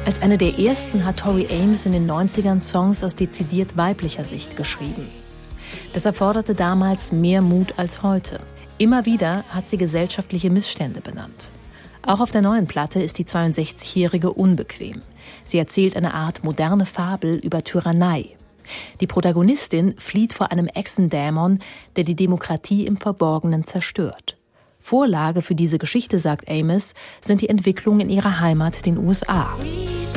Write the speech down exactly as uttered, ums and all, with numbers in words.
Als eine der ersten hat Tori Amos in den neunzigern Songs aus dezidiert weiblicher Sicht geschrieben. Das erforderte damals mehr Mut als heute. Immer wieder hat sie gesellschaftliche Missstände benannt. Auch auf der neuen Platte ist die zweiundsechzigjährige unbequem. Sie erzählt eine Art moderne Fabel über Tyrannei. Die Protagonistin flieht vor einem Echsendämon, der die Demokratie im Verborgenen zerstört. Vorlage für diese Geschichte, sagt Amos, sind die Entwicklungen in ihrer Heimat, den U S A.